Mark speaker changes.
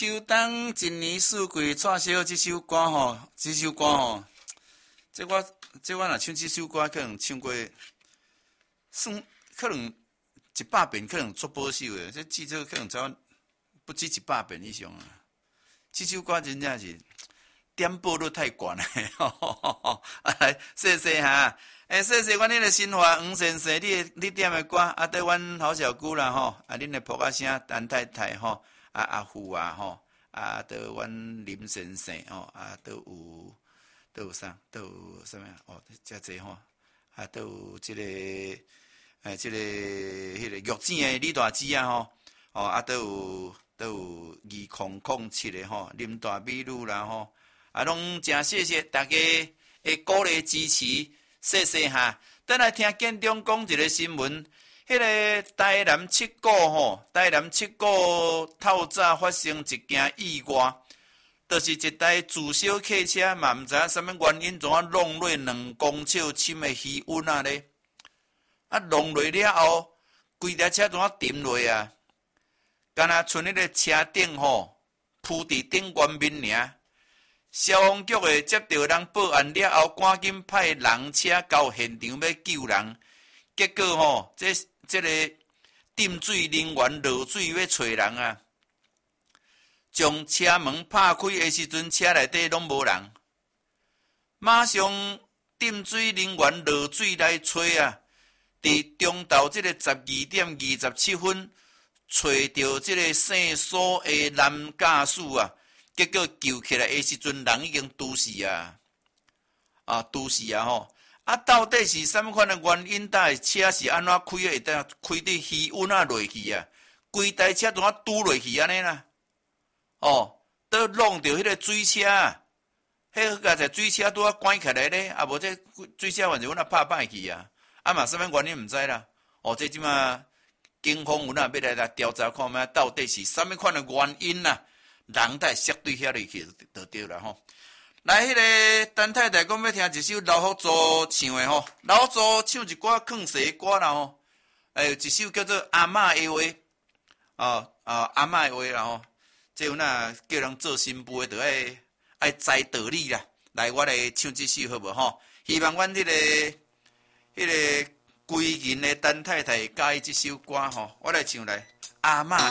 Speaker 1: 秋冬一年四季串烧这首歌吼，这我若唱这首歌，可能唱过，算可能100遍，可能足保守的。这记者可能只不止100遍以上啊。这首歌真正是点播率太悬了，来，谢谢哈。谢谢阮迄个新华黄先生，你点的歌，对阮好小姑啦吼，恁的仆仔声陈太太吼，阿父啊吼，对阮林先生吼，都有啥，都有啥物哦，遮济吼，都有即个，迄个玉井的李大姊啊吼，都有2007的吼，林大美女啦吼，拢真谢谢大家的鼓励支持。谢谢哈，等来听建中讲一个新闻，迄个台南七股透早发生一件意外，就是一台自小客车嘛，毋知影啥物原因，怎弄落2公尺深的鱼温啊咧？弄落了后，规台车怎沉落啊？敢若剩迄个车顶铺伫顶原面尔。消防局的接到人报案了后，赶紧派人车到现场要救人。结果这个浸水人员落水要找人啊，将车门拍开的时阵，车内底拢无人。马上浸水人员落水来找啊，伫中昼这个12点27分，找到这个姓苏的男驾驶啊。结果救起来的时阵，人已经拄死啊！吼！到底是啥物款的原因？搭车是安怎开会当开伫鱼温落去啊？规台车怎拄落去安尼啦？都弄着迄个水车啊！迄个在水车拄关起来咧，无这水车反正阮拍歹去啊！嘛啥物原因毋知啦？这即马警方要来调查看觅到底是啥物款的原因啦？人在摔对遐里去就对啦吼。来，迄个陈太太讲要听一首老福州唱的吼，老福州唱一寡抗世歌啦吼。一首叫做《阿嬷的话》阿嬷的话啦吼。这有哪叫人做新妇的，就爱知道理啦。来，我来唱这首好无吼？希望阮迄个归人的陈太太喜欢这首歌吼。我来唱来，阿嬷。